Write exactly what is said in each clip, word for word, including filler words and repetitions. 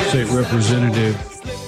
State Representative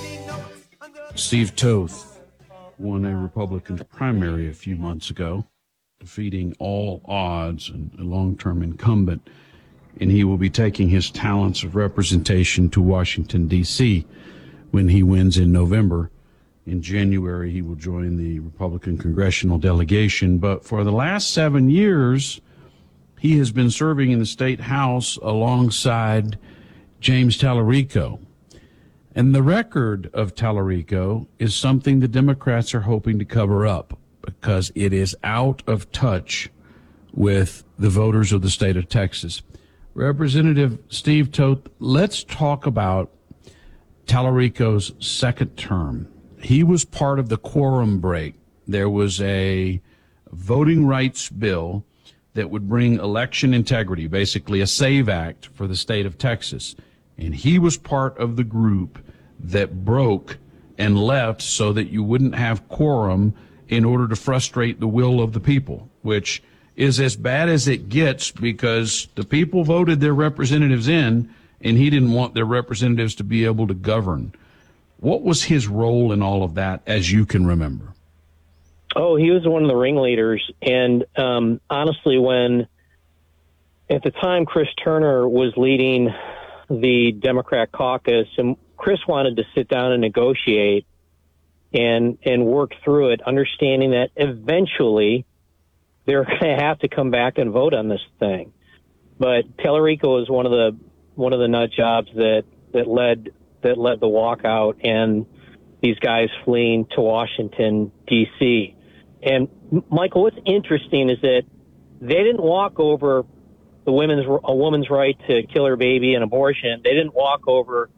Steve Toth won a Republican primary a few months ago, defeating all odds and a long-term incumbent, and he will be taking his talents of representation to Washington, D C when he wins in November. In January, he will join the Republican congressional delegation, but for the last seven years, he has been serving in the state house alongside James Tallarico. And the record of Tallarico is something the Democrats are hoping to cover up because it is out of touch with the voters of the state of Texas. Representative Steve Toth, let's talk about Tallarico's second term. He was part of the quorum break. There was a voting rights bill that would bring election integrity, basically a SAVE Act for the state of Texas. And he was part of the group that broke and left so that you wouldn't have quorum in order to frustrate the will of the people, which is as bad as it gets because the people voted their representatives in, and he didn't want their representatives to be able to govern. What was his role in all of that, as you can remember? Oh, he was one of the ringleaders. And um, honestly, when at the time Chris Turner was leading the Democrat caucus, and Chris wanted to sit down and negotiate and and work through it, understanding that eventually they're going to have to come back and vote on this thing. But Tallarico was one of the one of the nut jobs that that led that led the walkout and these guys fleeing to Washington, D C. And Michael, what's interesting is that they didn't walk over the women's a woman's right to kill her baby and abortion. They didn't walk over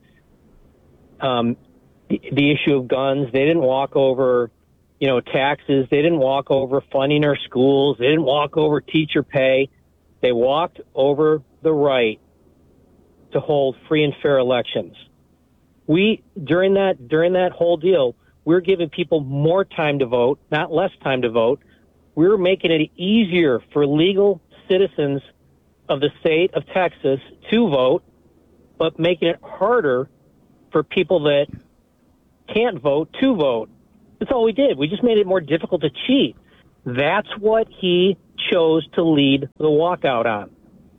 um, the, the issue of guns. They didn't walk over, you know, taxes. They didn't walk over funding our schools. They didn't walk over teacher pay. They walked over the right to hold free and fair elections. We during that during that whole deal, we're giving people more time to vote, not less time to vote. We're making it easier for legal citizens of the state of Texas to vote, but making it harder for people that can't vote to vote. That's all we did. We just made it more difficult to cheat. That's what he chose to lead the walkout on.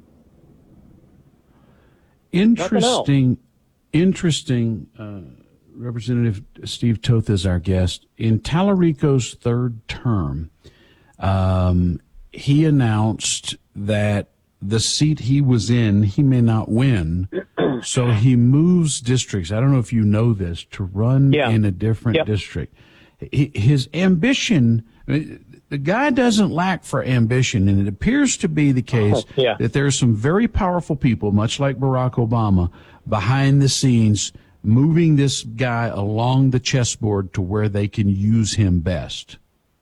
Interesting, interesting. Uh, Representative Steve Toth is our guest. In Tallarico's third term, um, he announced that the seat he was in, he may not win. So he moves districts. I don't know if you know this, to run yeah. in a different yep. district. His ambition, the guy doesn't lack for ambition, and it appears to be the case oh, yeah. that there are some very powerful people, much like Barack Obama, behind the scenes moving this guy along the chessboard to where they can use him best.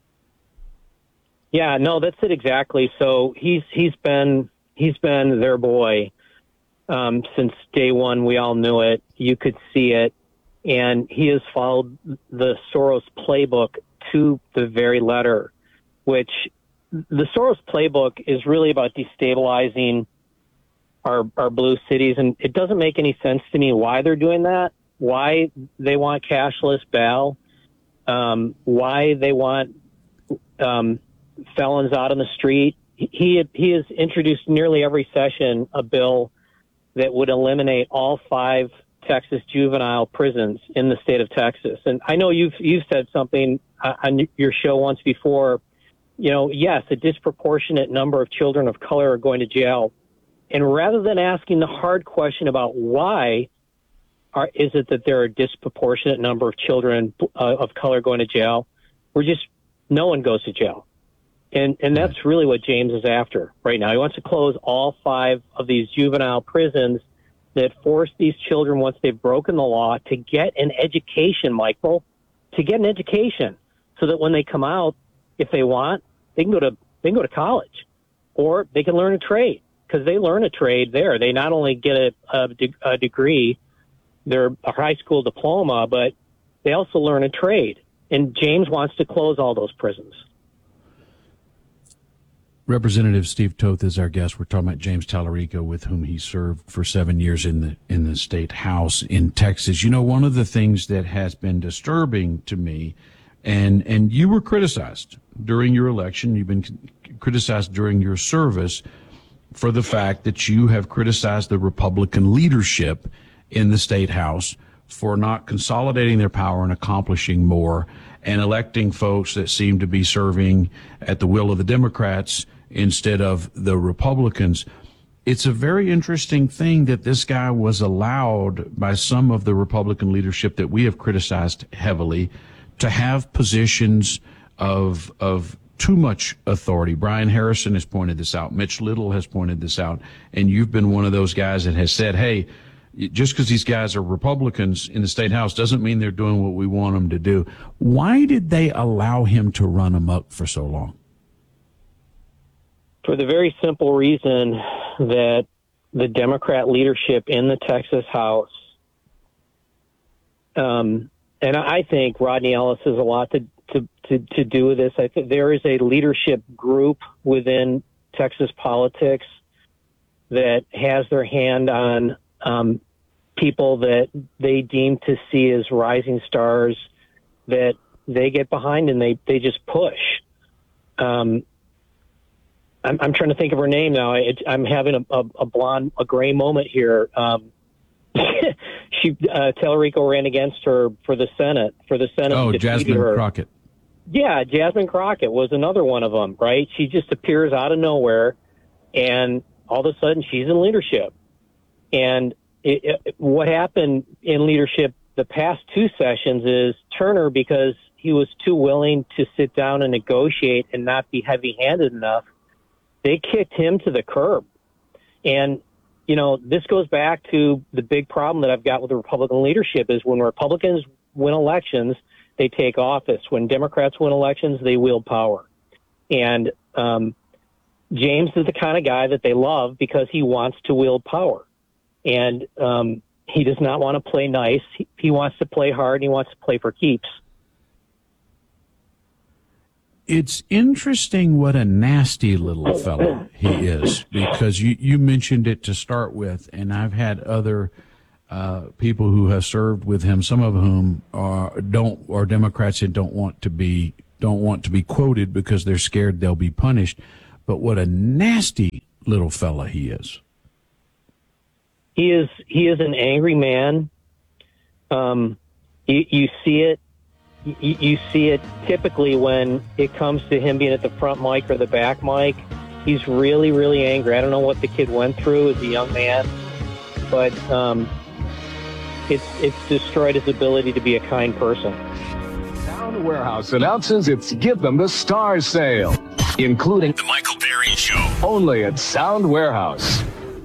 Yeah, no, that's it exactly. So he's he's been he's been their boy um, since day one. We all knew it. You could see it, and he has followed the Soros playbook to the very letter. Which the Soros playbook is really about destabilizing our our blue cities, and it doesn't make any sense to me why they're doing that. Why they want cashless bail. Um, why they want um, felons out on the street. He he has introduced nearly every session a bill that would eliminate all five Texas juvenile prisons in the state of Texas. And I know you've you've said something on your show once before. You know, yes, a disproportionate number of children of color are going to jail. And rather than asking the hard question about why are, is it that there are a disproportionate number of children uh, of color going to jail, we're just, no one goes to jail. And and that's really what James is after right now. He wants to close all five of these juvenile prisons that force these children, once they've broken the law, to get an education, Michael, to get an education so that when they come out, if they want, they can go to they can go to college, or they can learn a trade, because they learn a trade there. They not only get a, a, de- a degree, their a high school diploma, but they also learn a trade. And James wants to close all those prisons. Representative Steve Toth is our guest. We're talking about James Tallarico, with whom he served for seven years in the in the state house in Texas. You know, one of the things that has been disturbing to me, and and you were criticized during your election, you've been criticized during your service for the fact that you have criticized the Republican leadership in the state house for not consolidating their power and accomplishing more and electing folks that seem to be serving at the will of the Democrats instead of the Republicans. It's a very interesting thing that this guy was allowed by some of the Republican leadership that we have criticized heavily to have positions of of too much authority. Brian Harrison has pointed this out. Mitch Little has pointed this out. And you've been one of those guys that has said, hey, just because these guys are Republicans in the state house doesn't mean they're doing what we want them to do. Why did they allow him to run amok for so long? For the very simple reason that the Democrat leadership in the Texas House, um, and I think Rodney Ellis has a lot to, to, to, to do with this. I think there is a leadership group within Texas politics that has their hand on um, people that they deem to see as rising stars that they get behind and they, they just push. Um, I'm, I'm trying to think of her name now. I, I'm having a, a, a blonde, a gray moment here. Um, she, uh, Tallarico ran against her for the Senate, for the Senate. Oh, Jasmine her. Crockett. Yeah, Jasmine Crockett was another one of them, right? She just appears out of nowhere, and all of a sudden she's in leadership. And it, it, what happened in leadership the past two sessions is Turner, because he was too willing to sit down and negotiate and not be heavy-handed enough, they kicked him to the curb. And, you know, this goes back to the big problem that I've got with the Republican leadership is when Republicans win elections, they take office. When Democrats win elections, they wield power. And um, James is the kind of guy that they love because he wants to wield power. And um, he does not want to play nice. He, he wants to play hard, and he wants to play for keeps. It's interesting what a nasty little fellow he is, because you, you mentioned it to start with, and I've had other uh, people who have served with him, some of whom are don't are Democrats and don't want to be don't want to be quoted because they're scared they'll be punished. But what a nasty little fella he is. He is he is an angry man. Um, you, you see it. You, you see it typically when it comes to him being at the front mic or the back mic. He's really, really angry. I don't know what the kid went through as a young man, but um, it's it's destroyed his ability to be a kind person. Sound Warehouse announces its Give Them the Stars sale, including The Michael Berry Show. only at Sound Warehouse.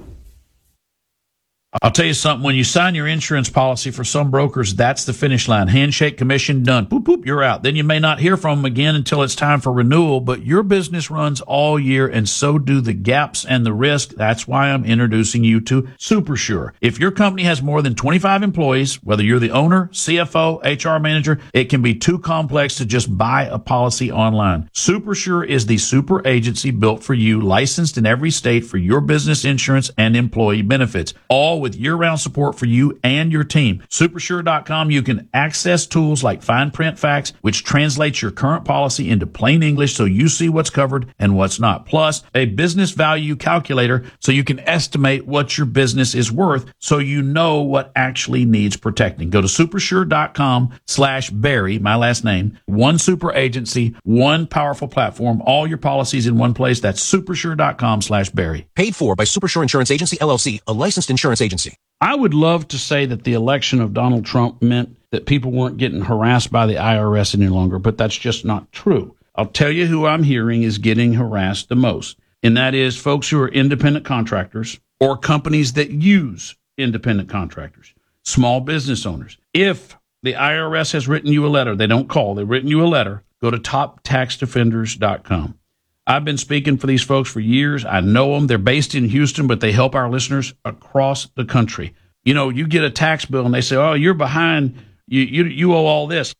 I'll tell you something. When you sign your insurance policy, for some brokers, that's the finish line. Handshake, commission, done. Boop, boop, you're out. Then you may not hear from them again until it's time for renewal, but your business runs all year, and so do the gaps and the risk. That's why I'm introducing you to SuperSure. If your company has more than twenty-five employees, whether you're the owner, C F O, H R manager, it can be too complex to just buy a policy online. SuperSure is the super agency built for you, licensed in every state for your business insurance and employee benefits, all with year-round support for you and your team. Supersure dot com, you can access tools like Fine Print Facts, which translates your current policy into plain English so you see what's covered and what's not. Plus, a business value calculator so you can estimate what your business is worth so you know what actually needs protecting. Go to supersure dot com slash Barry, my last name, one super agency, one powerful platform, all your policies in one place. That's supersure dot com slash Barry. Paid for by Supersure Insurance Agency, L L C, a licensed insurance agency. I would love to say that the election of Donald Trump meant that people weren't getting harassed by the I R S any longer, but that's just not true. I'll tell you who I'm hearing is getting harassed the most, and that is folks who are independent contractors or companies that use independent contractors, small business owners. If the I R S has written you a letter, they don't call, they've written you a letter, go to top tax defenders dot com. I've been speaking for these folks for years. I know them. They're based in Houston, but they help our listeners across the country. You know, you get a tax bill and they say, oh, you're behind. You, you, you owe all this.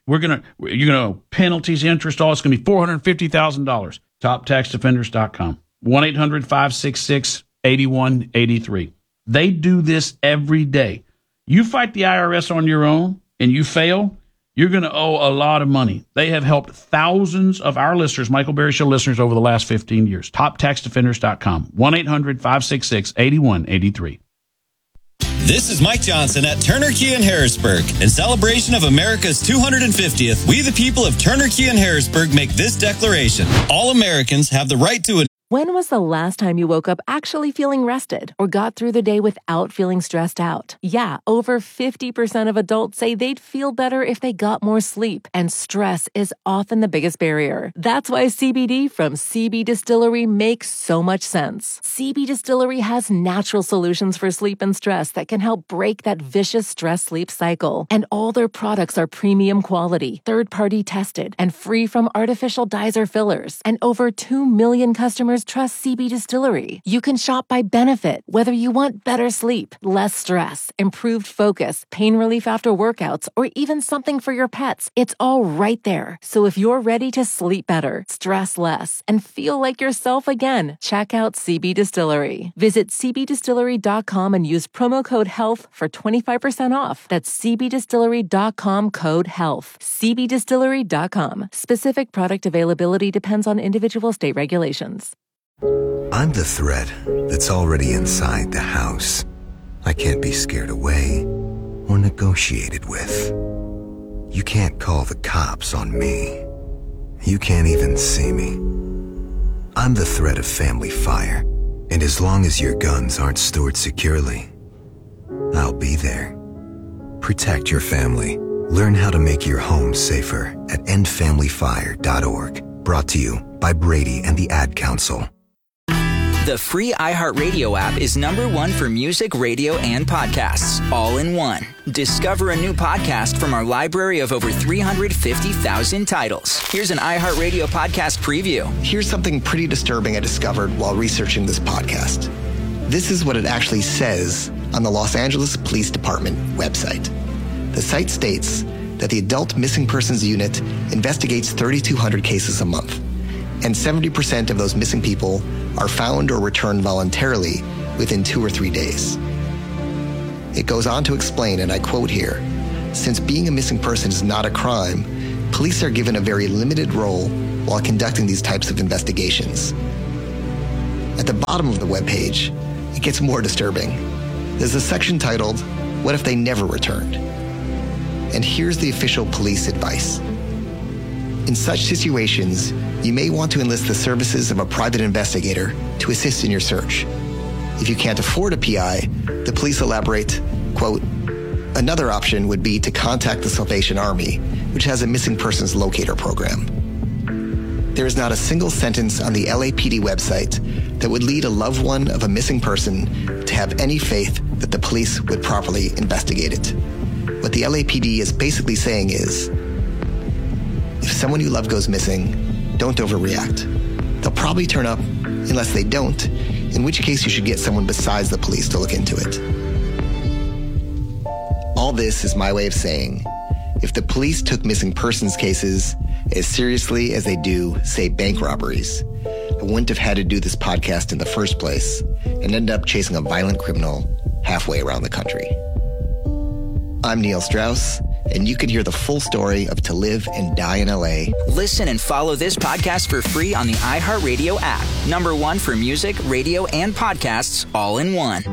We're gonna, you're gonna penalties, interest, all. It's gonna be four hundred fifty thousand dollars. top tax defenders dot com. one eight hundred five six six eight one eight three. They do this every day. You fight the I R S on your own and you fail, you're going to owe a lot of money. They have helped thousands of our listeners, Michael Berry Show listeners, over the last fifteen years. top tax defenders dot com. one eight hundred five six six eight one eight three. This is Mike Johnson at Turner Kia in Harrisburg. In celebration of America's two hundred fiftieth, we the people of Turner Kia in Harrisburg make this declaration. All Americans have the right to an When was the last time you woke up actually feeling rested or got through the day without feeling stressed out? Yeah, over fifty percent of adults say they'd feel better if they got more sleep, and stress is often the biggest barrier. That's why C B D from C B Distillery makes so much sense. C B Distillery has natural solutions for sleep and stress that can help break that vicious stress-sleep cycle. And all their products are premium quality, third-party tested, and free from artificial dyes or fillers. And over two million customers trust C B Distillery. You can shop by benefit, whether you want better sleep, less stress, improved focus, pain relief after workouts, or even something for your pets. It's all right there. So if you're ready to sleep better, stress less, and feel like yourself again, check out C B Distillery. Visit c b distillery dot com and use promo code HEALTH for twenty-five percent off. That's c b distillery dot com code HEALTH. c b distillery dot com. Specific product availability depends on individual state regulations. I'm the threat that's already inside the house. I can't be scared away or negotiated with. You can't call the cops on me. You can't even see me. I'm the threat of family fire, and as long as your guns aren't stored securely, I'll be there. Protect your family. Learn how to make your home safer at end family fire dot org. Brought to you by Brady and the Ad Council. The free iHeartRadio app is number one for music, radio, and podcasts, all in one. Discover a new podcast from our library of over three hundred fifty thousand titles. Here's an iHeartRadio podcast preview. Here's something pretty disturbing I discovered while researching this podcast. This is what it actually says on the Los Angeles Police Department website. The site states that the Adult Missing Persons Unit investigates thirty-two hundred cases a month, and seventy percent of those missing people are found or returned voluntarily within two or three days. It goes on to explain, and I quote here, since being a missing person is not a crime, police are given a very limited role while conducting these types of investigations. At the bottom of the webpage, it gets more disturbing. There's a section titled, What If They Never Returned? And here's the official police advice. In such situations, you may want to enlist the services of a private investigator to assist in your search. If you can't afford a P I, the police elaborate, quote, another option would be to contact the Salvation Army, which has a missing persons locator program. There is not a single sentence on the L A P D website that would lead a loved one of a missing person to have any faith that the police would properly investigate it. What the L A P D is basically saying is, if someone you love goes missing, don't overreact. They'll probably turn up unless they don't, in which case you should get someone besides the police to look into it. All this is my way of saying, if the police took missing persons cases as seriously as they do, say, bank robberies, I wouldn't have had to do this podcast in the first place and end up chasing a violent criminal halfway around the country. I'm Neil Strauss, and you can hear the full story of To Live and Die in L A. Listen and follow this podcast for free on the iHeartRadio app. Number one for music, radio, and podcasts, all in one.